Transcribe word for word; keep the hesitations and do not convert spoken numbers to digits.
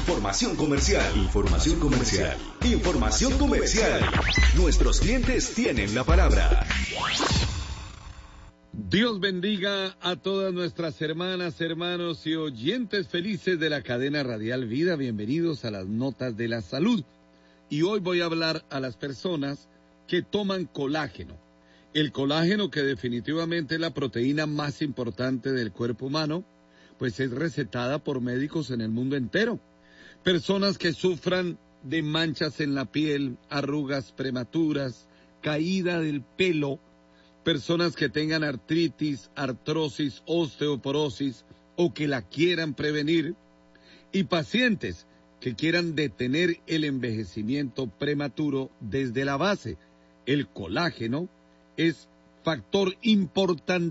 Información comercial. Información comercial. Información comercial. Nuestros clientes tienen la palabra. Dios bendiga a todas nuestras hermanas, hermanos y oyentes felices de la cadena radial Vida. Bienvenidos a las notas de la salud. Y hoy voy a hablar a las personas que toman colágeno. El colágeno, que definitivamente es la proteína más importante del cuerpo humano, pues es recetada por médicos en el mundo entero. Personas que sufran de manchas en la piel, arrugas prematuras, caída del pelo, personas que tengan artritis, artrosis, osteoporosis o que la quieran prevenir, y pacientes que quieran detener el envejecimiento prematuro desde la base. El colágeno es factor importante